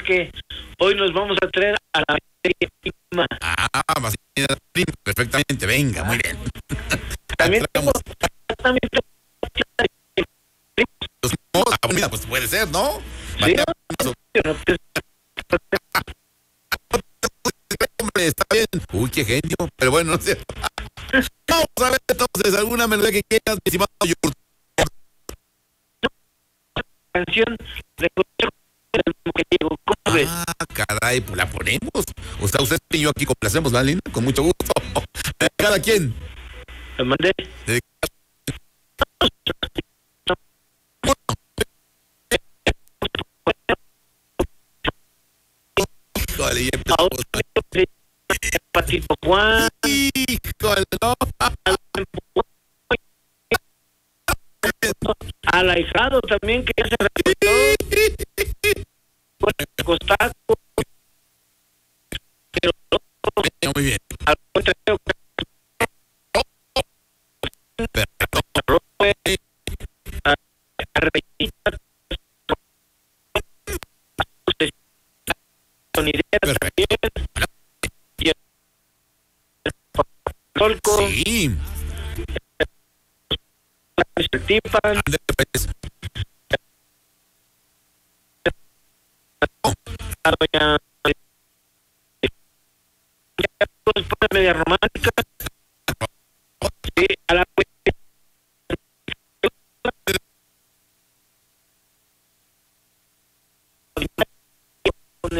que hoy nos vamos a traer a la materia prima. Perfectamente, venga, muy bien. También tengo, comida, pues puede ser, ¿no? sí, Hombre, está bien. Uy, qué genio, pero bueno, no sé. Vamos a ver entonces alguna melodía que quieras, mi estimado Yurt. canción de ¿cómo ves? Caray, pues la ponemos. O sea, usted y yo aquí complacemos, ¿vale? Con mucho gusto. Cada quien. Lo mandé. Híjole, ya empezamos. Patito Juan. Híjole, no. Al ahijado también, que ya se reportó. Costazo. Muy bien. Sí. Media romántica. Sí, a la con